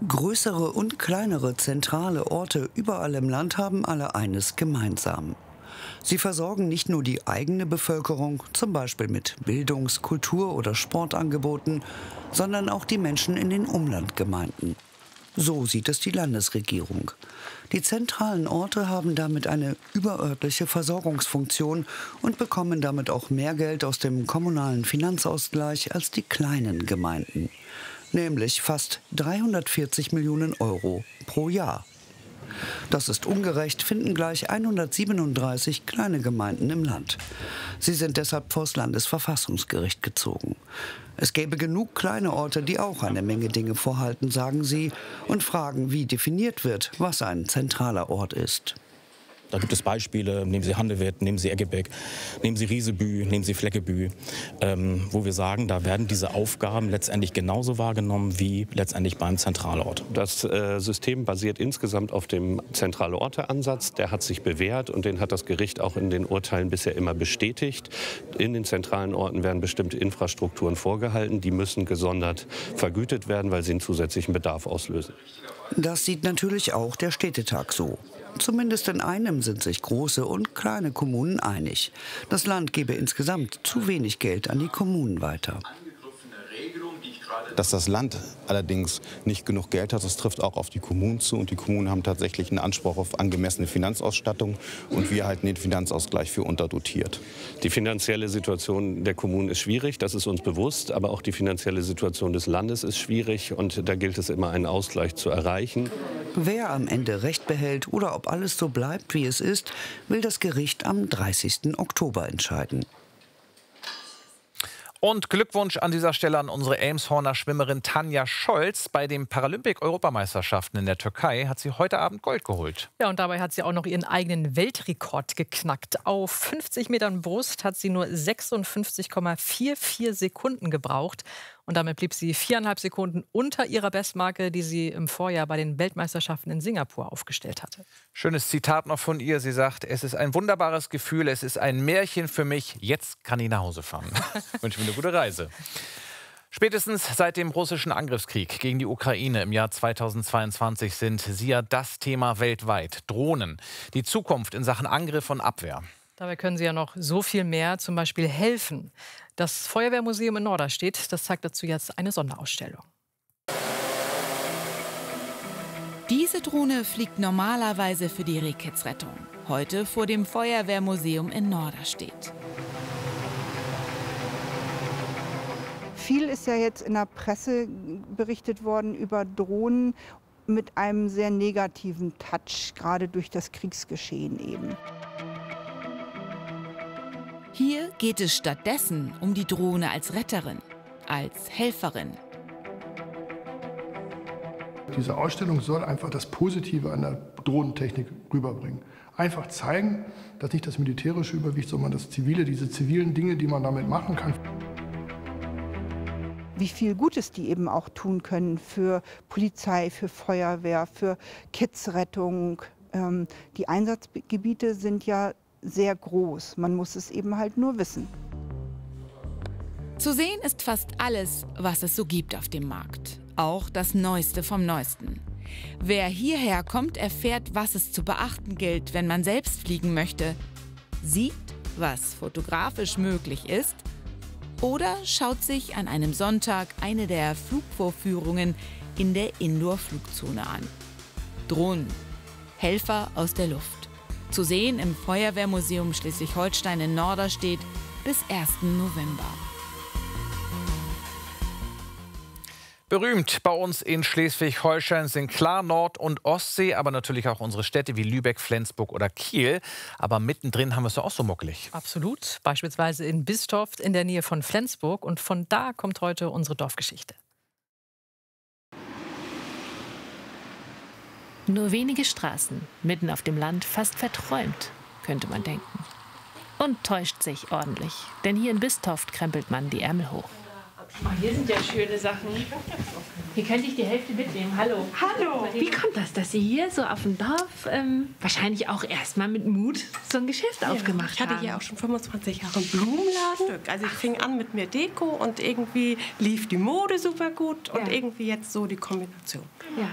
Größere und kleinere zentrale Orte überall im Land haben alle eines gemeinsam. Sie versorgen nicht nur die eigene Bevölkerung, zum Beispiel mit Bildungs-, Kultur- oder Sportangeboten, sondern auch die Menschen in den Umlandgemeinden. So sieht es die Landesregierung. Die zentralen Orte haben damit eine überörtliche Versorgungsfunktion und bekommen damit auch mehr Geld aus dem kommunalen Finanzausgleich als die kleinen Gemeinden. Nämlich fast 340 Millionen Euro pro Jahr. Das ist ungerecht, finden gleich 137 kleine Gemeinden im Land. Sie sind deshalb vors Landesverfassungsgericht gezogen. Es gäbe genug kleine Orte, die auch eine Menge Dinge vorhalten, sagen sie, und fragen, wie definiert wird, was ein zentraler Ort ist. Da gibt es Beispiele, nehmen Sie Handewitt, nehmen Sie Eggebäck, nehmen Sie Riesebü, nehmen Sie Fleckebü, wo wir sagen, da werden diese Aufgaben letztendlich genauso wahrgenommen wie letztendlich beim Zentralort. Das System basiert insgesamt auf dem Zentrale-Orte-Ansatz. Der hat sich bewährt und den hat das Gericht auch in den Urteilen bisher immer bestätigt. In den zentralen Orten werden bestimmte Infrastrukturen vorgehalten. Die müssen gesondert vergütet werden, weil sie einen zusätzlichen Bedarf auslösen. Das sieht natürlich auch der Städtetag so. Zumindest in einem sind sich große und kleine Kommunen einig. Das Land gebe insgesamt zu wenig Geld an die Kommunen weiter. Dass das Land allerdings nicht genug Geld hat, das trifft auch auf die Kommunen zu. Und die Kommunen haben tatsächlich einen Anspruch auf angemessene Finanzausstattung. Und wir halten den Finanzausgleich für unterdotiert. Die finanzielle Situation der Kommunen ist schwierig, das ist uns bewusst. Aber auch die finanzielle Situation des Landes ist schwierig. Und da gilt es immer, einen Ausgleich zu erreichen. Wer am Ende Recht behält oder ob alles so bleibt, wie es ist, will das Gericht am 30. Oktober entscheiden. Und Glückwunsch an dieser Stelle an unsere Elmshorner Schwimmerin Tanja Scholz. Bei den Paralympic-Europameisterschaften in der Türkei hat sie heute Abend Gold geholt. Ja, und dabei hat sie auch noch ihren eigenen Weltrekord geknackt. Auf 50 Metern Brust hat sie nur 56,44 Sekunden gebraucht. Und damit blieb sie 4,5 Sekunden unter ihrer Bestmarke, die sie im Vorjahr bei den Weltmeisterschaften in Singapur aufgestellt hatte. Schönes Zitat noch von ihr. Sie sagt, es ist ein wunderbares Gefühl, es ist ein Märchen für mich. Jetzt kann ich nach Hause fahren. Ich wünsche mir eine gute Reise. Spätestens seit dem russischen Angriffskrieg gegen die Ukraine im Jahr 2022 sind sie ja das Thema weltweit. Drohnen, die Zukunft in Sachen Angriff und Abwehr. Dabei können sie ja noch so viel mehr, zum Beispiel helfen. Das Feuerwehrmuseum in Norderstedt, das zeigt dazu jetzt eine Sonderausstellung. Diese Drohne fliegt normalerweise für die Rehkitzrettung. Heute vor dem Feuerwehrmuseum in Norderstedt. Viel ist ja jetzt in der Presse berichtet worden über Drohnen mit einem sehr negativen Touch, gerade durch das Kriegsgeschehen eben. Hier geht es stattdessen um die Drohne als Retterin, als Helferin. Diese Ausstellung soll einfach das Positive an der Drohnentechnik rüberbringen. Einfach zeigen, dass nicht das Militärische überwiegt, sondern das Zivile, diese zivilen Dinge, die man damit machen kann. Wie viel Gutes die eben auch tun können für Polizei, für Feuerwehr, für Kidsrettung. Die Einsatzgebiete sind ja sehr groß. Man muss es eben halt nur wissen. Zu sehen ist fast alles, was es so gibt auf dem Markt. Auch das Neueste vom Neuesten. Wer hierher kommt, erfährt, was es zu beachten gilt, wenn man selbst fliegen möchte. Sieht, was fotografisch möglich ist. Oder schaut sich an einem Sonntag eine der Flugvorführungen in der Indoor-Flugzone an. Drohnen. Helfer aus der Luft. Zu sehen im Feuerwehrmuseum Schleswig-Holstein in Norderstedt bis 1. November. Berühmt bei uns in Schleswig-Holstein sind klar Nord- und Ostsee, aber natürlich auch unsere Städte wie Lübeck, Flensburg oder Kiel. Aber mittendrin haben wir es doch auch so muckelig. Absolut. Beispielsweise in Bistoft in der Nähe von Flensburg. Und von da kommt heute unsere Dorfgeschichte. Nur wenige Straßen, mitten auf dem Land, fast verträumt, könnte man denken. Und täuscht sich ordentlich, denn hier in Bistoft krempelt man die Ärmel hoch. Oh, hier sind ja schöne Sachen. Hier könnte ich die Hälfte mitnehmen. Hallo. Hallo. Wie kommt das, dass Sie hier so auf dem Dorf wahrscheinlich auch erstmal mit Mut so ein Geschäft aufgemacht haben? Ich hatte hier auch schon 25 Jahre einen Blumenladen. Also ich fing an mit mehr Deko und irgendwie lief die Mode super gut und irgendwie jetzt so die Kombination. Ja.